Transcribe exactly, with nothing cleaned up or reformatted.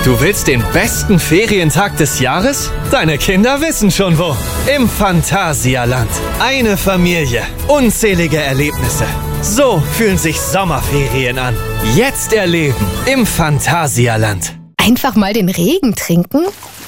Du willst den besten Ferientag des Jahres? Deine Kinder wissen schon wo. Im Phantasialand. Eine Familie. Unzählige Erlebnisse. So fühlen sich Sommerferien an. Jetzt erleben im Phantasialand. Einfach mal den Regen trinken?